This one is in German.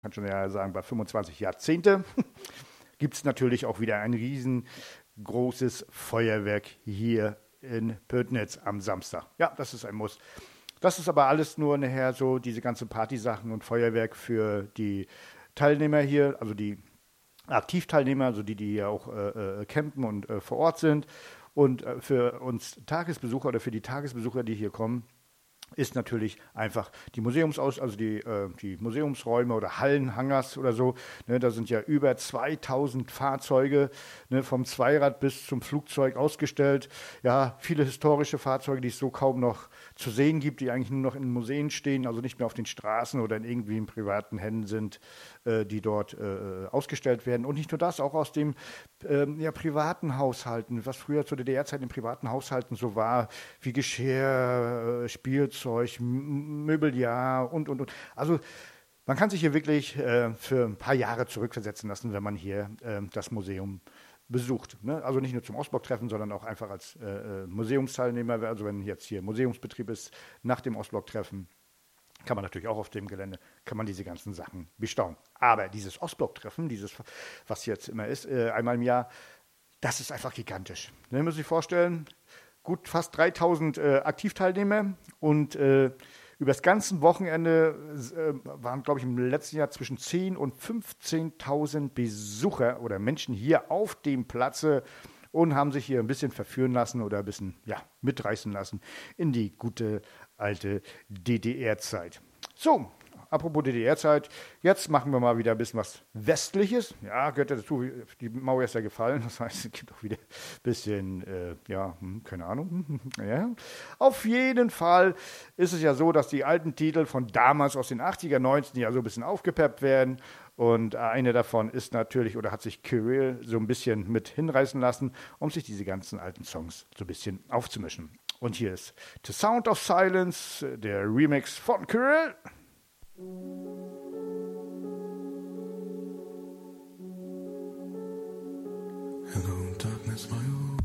kann schon ja sagen, bei 25 Jahrzehnte, gibt es natürlich auch wieder ein riesengroßes Feuerwerk hier in Pödnitz am Samstag. Ja, das ist ein Muss. Das ist aber alles nur nachher so diese ganzen Partysachen und Feuerwerk für die Teilnehmer hier, also die Aktivteilnehmer, also die ja auch campen und vor Ort sind. Und für uns Tagesbesucher oder für die Tagesbesucher, die hier kommen, ist natürlich einfach die also die Museumsräume oder Hallen, Hangars oder so. Ne, da sind ja über 2000 Fahrzeuge, ne, vom Zweirad bis zum Flugzeug ausgestellt. Ja, viele historische Fahrzeuge, die es so kaum noch zu sehen gibt, die eigentlich nur noch in Museen stehen, also nicht mehr auf den Straßen oder in irgendwie in privaten Händen sind, die dort ausgestellt werden. Und nicht nur das, auch aus dem privaten Haushalten, was früher zur DDR-Zeit in privaten Haushalten so war, wie Geschirr, Spielzeug, Möbeljahr und. Also man kann sich hier wirklich für ein paar Jahre zurückversetzen lassen, wenn man hier das Museum besucht. Ne? Also nicht nur zum Ostblock-Treffen, sondern auch einfach als Museumsteilnehmer. Also wenn jetzt hier Museumsbetrieb ist, nach dem Ostblock-Treffen, kann man natürlich auch auf dem Gelände, kann man diese ganzen Sachen bestaunen. Aber dieses Ostblock-Treffen, was jetzt immer ist, einmal im Jahr, das ist einfach gigantisch. Ne, müssen Sie sich vorstellen, gut fast 3000 Aktivteilnehmer und über das ganze Wochenende waren, glaube ich, im letzten Jahr zwischen 10.000 und 15.000 Besucher oder Menschen hier auf dem Platze und haben sich hier ein bisschen verführen lassen oder ein bisschen mitreißen lassen in die gute alte DDR-Zeit. So, apropos DDR-Zeit, jetzt machen wir mal wieder ein bisschen was Westliches. Ja, gehört ja dazu, die Mauer ist ja gefallen, das heißt, es gibt auch wieder ein bisschen, keine Ahnung. Ja. Auf jeden Fall ist es ja so, dass die alten Titel von damals aus den 80er, 90er ja so ein bisschen aufgepeppt werden. Und eine davon ist natürlich, oder hat sich Kyrill so ein bisschen mit hinreißen lassen, um sich diese ganzen alten Songs so ein bisschen aufzumischen. Und hier ist The Sound of Silence, der Remix von Kyrill. Hello, darkness, my old